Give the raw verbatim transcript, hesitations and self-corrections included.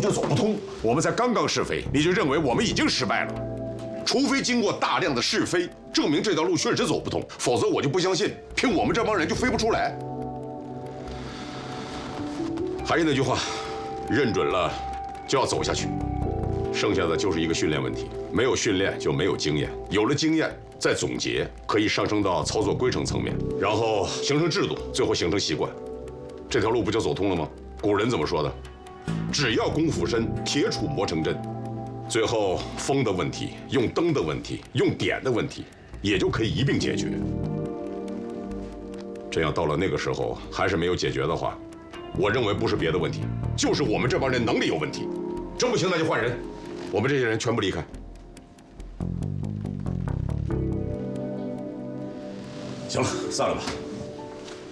就走不通。我们才刚刚试飞，你就认为我们已经失败了？除非经过大量的试飞，证明这条路确实走不通，否则我就不相信凭我们这帮人就飞不出来。还是那句话，认准了就要走下去，剩下的就是一个训练问题。没有训练就没有经验，有了经验再总结，可以上升到操作规程层面，然后形成制度，最后形成习惯。这条路不就走通了吗？古人怎么说的？只要功夫深，铁杵磨成针。最后风的问题、用灯的问题、用点的问题，也就可以一并解决。真要到了那个时候还是没有解决的话，我认为不是别的问题，就是我们这帮人能力有问题。真不行那就换人，我们这些人全部离开。 行了，散了吧。